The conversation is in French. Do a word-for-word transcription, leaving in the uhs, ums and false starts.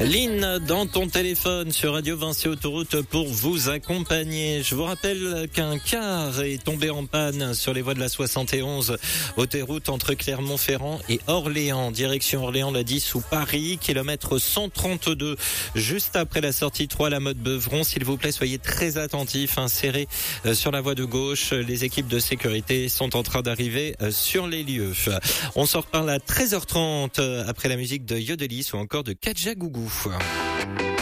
Lynn, dans ton téléphone sur Radio Vinci Autoroute pour vous accompagner. Je vous rappelle qu'un car est tombé en panne sur les voies de la soixante et onze, autoroute entre Clermont-Ferrand et Orléans, direction Orléans la dix ou Paris, kilomètre cent trente-deux, juste après la sortie trois La Motte-Beuvron. S'il vous plaît, soyez très attentifs, insérés sur la voie de gauche. Les équipes de sécurité sont en train d'arriver sur les lieux. On se reparle à treize heures trente après la musique de Yodelis ou encore de Kadja Gougou.